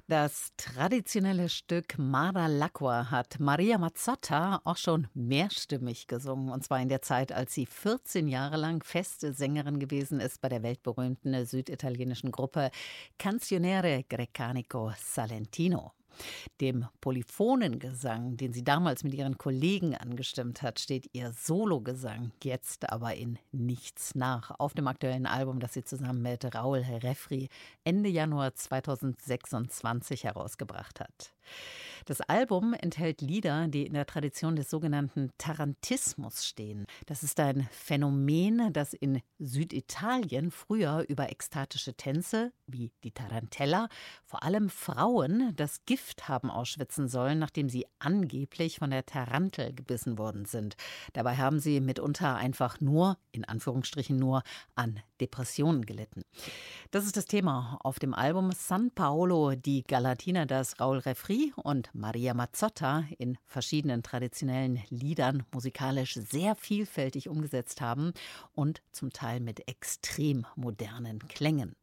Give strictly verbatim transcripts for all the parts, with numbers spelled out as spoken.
Das traditionelle Stück Mara l'Acqua hat Maria Mazzotta auch schon mehrstimmig gesungen. Und zwar in der Zeit, als sie vierzehn Jahre lang feste Sängerin gewesen ist bei der weltberühmten süditalienischen Gruppe Canzoniere Grecanico Salentino. Dem Polyphonengesang, den sie damals mit ihren Kollegen angestimmt hat, steht ihr Sologesang jetzt aber in nichts nach. Auf dem aktuellen Album, das sie zusammen mit Raul Refri Ende Januar zweitausendsechsundzwanzig herausgebracht hat. Das Album enthält Lieder, die in der Tradition des sogenannten Tarantismus stehen. Das ist ein Phänomen, das in Süditalien früher über ekstatische Tänze, wie die Tarantella, vor allem Frauen das Gift haben ausschwitzen sollen, nachdem sie angeblich von der Tarantel gebissen worden sind. Dabei haben sie mitunter einfach nur, in Anführungsstrichen nur, an Depressionen gelitten. Das ist das Thema auf dem Album San Paolo di Galatina, das Raul Refri und Maria Mazzotta in verschiedenen traditionellen Liedern musikalisch sehr vielfältig umgesetzt haben und zum Teil mit extrem modernen Klängen.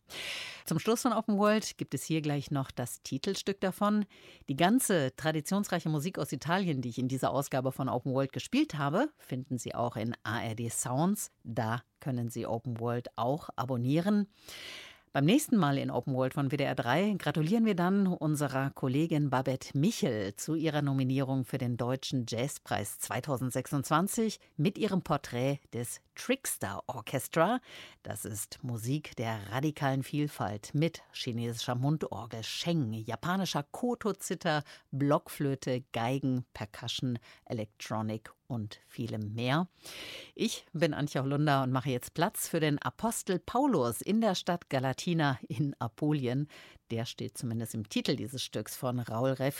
Zum Schluss von Open World gibt es hier gleich noch das Titelstück davon. Die ganze traditionsreiche Musik aus Italien, die ich in dieser Ausgabe von Open World gespielt habe, finden Sie auch in A R D Sounds. Da können Sie Open World auch abonnieren. Beim nächsten Mal in Open World von W D R drei gratulieren wir dann unserer Kollegin Babette Michel zu ihrer Nominierung für den Deutschen Jazzpreis zweitausendsechsundzwanzig mit ihrem Porträt des Trickster Orchestra. Das ist Musik der radikalen Vielfalt mit chinesischer Mundorgel, Sheng, japanischer Koto-Zither, Blockflöte, Geigen, Percussion, Electronic und vielem mehr. Ich bin Antje Holunder und mache jetzt Platz für den Apostel Paulus in der Stadt Galatina in Apulien. Der steht zumindest im Titel dieses Stücks von Raul Refri.